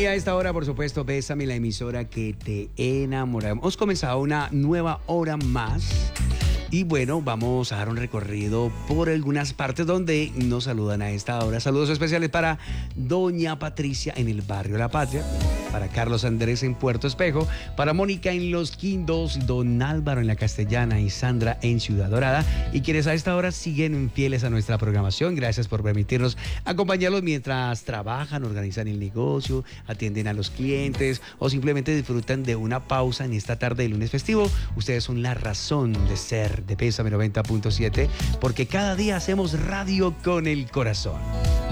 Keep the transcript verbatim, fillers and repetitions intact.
Y a esta hora, por supuesto, Bésame, la emisora que te enamora. Hemos comenzado una nueva hora más. Y bueno, vamos a dar un recorrido por algunas partes donde nos saludan a esta hora. Saludos especiales para Doña Patricia en el barrio La Patria, para Carlos Andrés en Puerto Espejo, para Mónica en Los Quindos, Don Álvaro en La Castellana y Sandra en Ciudad Dorada. Y quienes a esta hora siguen fieles a nuestra programación, gracias por permitirnos acompañarlos mientras trabajan, organizan el negocio, atienden a los clientes o simplemente disfrutan de una pausa en esta tarde de lunes festivo. Ustedes son la razón de ser de Bésame noventa punto siete, porque cada día hacemos radio con el corazón.